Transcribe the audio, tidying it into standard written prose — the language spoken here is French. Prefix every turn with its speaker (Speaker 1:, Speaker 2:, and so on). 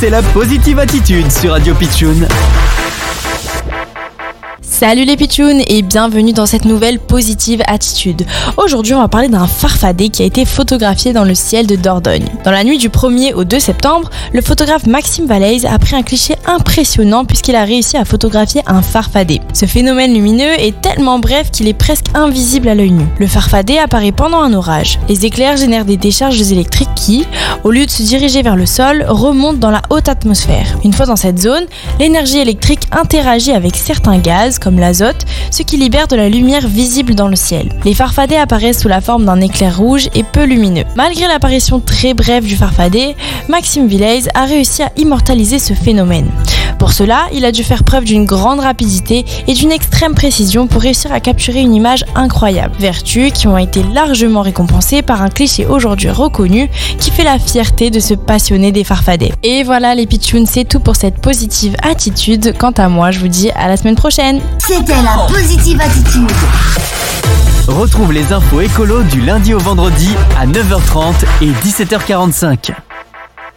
Speaker 1: c'est la Positive Attitude sur Radio Pitchoun.
Speaker 2: Salut les pitchouns et bienvenue dans cette nouvelle Positive Attitude. Aujourd'hui, on va parler d'un farfadet qui a été photographié dans le ciel de Dordogne. Dans la nuit du 1er au 2 septembre, le photographe Maxime Valeix a pris un cliché impressionnant puisqu'il a réussi à photographier un farfadet. Ce phénomène lumineux est tellement bref qu'il est presque invisible à l'œil nu. Le farfadet apparaît pendant un orage. Les éclairs génèrent des décharges électriques qui, au lieu de se diriger vers le sol, remontent dans la haute atmosphère. Une fois dans cette zone, l'énergie électrique interagit avec certains gaz comme l'azote, ce qui libère de la lumière visible dans le ciel. Les farfadets apparaissent sous la forme d'un éclair rouge et peu lumineux. Malgré l'apparition très brève du farfadet, Maxime Valeix a réussi à immortaliser ce phénomène. Pour cela, il a dû faire preuve d'une grande rapidité et d'une extrême précision pour réussir à capturer une image incroyable. Vertus qui ont été largement récompensées par un cliché aujourd'hui reconnu qui fait la fierté de ce passionné des farfadets. Et voilà les pitchouns, c'est tout pour cette Positive Attitude. Quant à moi, je vous dis à la semaine prochaine.
Speaker 3: C'était la Positive Attitude.
Speaker 1: Retrouve les infos écolo du lundi au vendredi à 9h30 et 17h45.